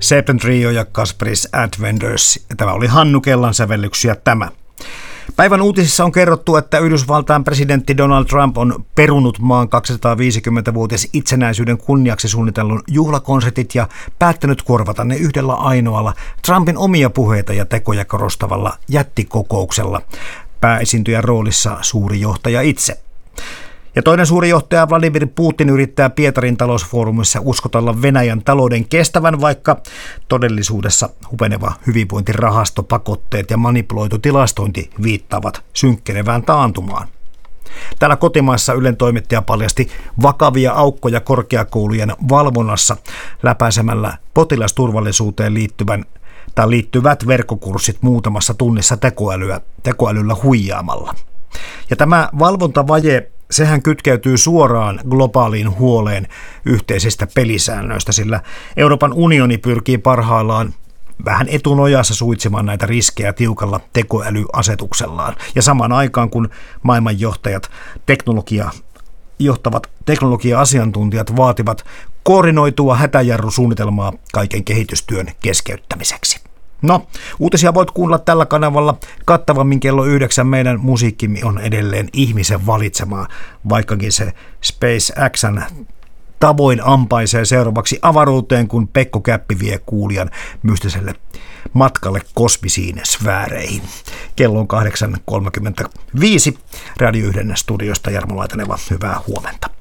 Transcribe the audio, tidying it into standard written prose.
Septentrio ja Kasperis Adventures. Tämä oli Hannu Kellan sävellyksiä tämä. Päivän uutisissa on kerrottu, että Yhdysvaltain presidentti Donald Trump on perunut maan 250-vuotis itsenäisyyden kunniaksi suunnitellun juhlakonsertit ja päättänyt korvata ne yhdellä ainoalla Trumpin omia puheita ja tekoja korostavalla jättikokouksella. Pääesiintyjän roolissa suuri johtaja itse. Ja toinen suuri johtaja Vladimir Putin yrittää Pietarin talousfoorumissa uskotella Venäjän talouden kestävän, vaikka todellisuudessa hupeneva hyvinvointirahasto, pakotteet ja manipuloitu tilastointi viittaavat synkkenevään taantumaan. Täällä kotimaassa Ylen toimittaja paljasti vakavia aukkoja korkeakoulujen valvonnassa läpäisemällä potilasturvallisuuteen liittyvät verkkokurssit muutamassa tunnissa tekoälyllä huijaamalla. Ja tämä valvontavaje, sehän kytkeytyy suoraan globaaliin huoleen yhteisistä pelisäännöistä, sillä Euroopan unioni pyrkii parhaillaan vähän etunojassa suitsimaan näitä riskejä tiukalla tekoälyasetuksellaan. Ja samaan aikaan, kun maailman johtavat teknologia-asiantuntijat vaativat koordinoitua hätäjarrusuunnitelmaa kaiken kehitystyön keskeyttämiseksi. No, uutisia voit kuunnella tällä kanavalla kattavammin kello 9. Meidän musiikkimme on edelleen ihmisen valitsemaa, vaikkakin se SpaceXn tavoin ampaisee seuraavaksi avaruuteen, kun Pekko Käppi vie kuulijan mystiselle matkalle kosmisiin sfääreihin. Kello on 8.35. Radio 1 studiosta Jarmo Laitaneva, hyvää huomenta.